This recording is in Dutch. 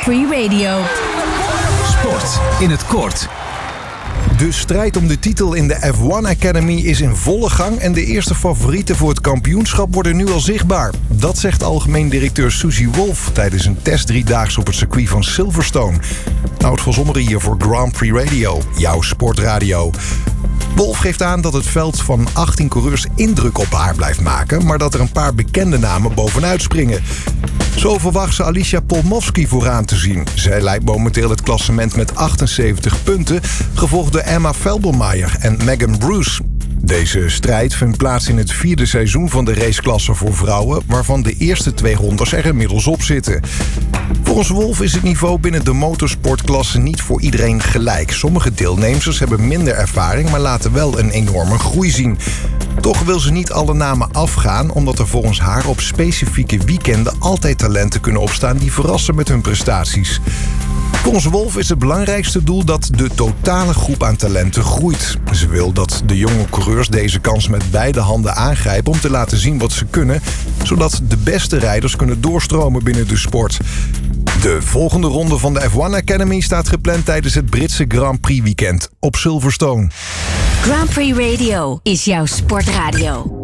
Prix Radio. Sport in het kort. De strijd om de titel in de F1 Academy is in volle gang en de eerste favorieten voor het kampioenschap worden nu al zichtbaar. Dat zegt algemeen directeur Susie Wolff tijdens een test-driedaagse op het circuit van Silverstone. Nout van Zomeren hier voor Grand Prix Radio, jouw sportradio. Wolff geeft aan dat het veld van 18 coureurs indruk op haar blijft maken, maar dat er een paar bekende namen bovenuit springen. Zo verwacht ze Alicia Polmowski vooraan te zien. Zij leidt momenteel het klassement met 78 punten, gevolgd door Emma Felbermeyer en Megan Bruce. Deze strijd vindt plaats in het 4e seizoen van de raceklasse voor vrouwen, waarvan de eerste 2 rondes er inmiddels op zitten. Volgens Wolff is het niveau binnen de motorsportklasse niet voor iedereen gelijk. Sommige deelnemers hebben minder ervaring, maar laten wel een enorme groei zien. Toch wil ze niet alle namen afgaan, omdat er volgens haar op specifieke weekenden altijd talenten kunnen opstaan die verrassen met hun prestaties. Volgens Wolff is het belangrijkste doel dat de totale groep aan talenten groeit. Ze wil dat de jonge coureurs deze kans met beide handen aangrijpen om te laten zien wat ze kunnen, zodat de beste rijders kunnen doorstromen binnen de sport. De volgende ronde van de F1 Academy staat gepland tijdens het Britse Grand Prix weekend op Silverstone. Grand Prix Radio is jouw sportradio.